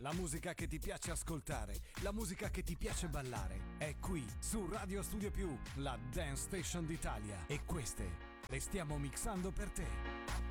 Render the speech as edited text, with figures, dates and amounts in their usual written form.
la musica che ti piace ascoltare, la musica che ti piace ballare, è qui su Radio Studio Più, la Dance Station d'Italia. E queste le stiamo mixando per te.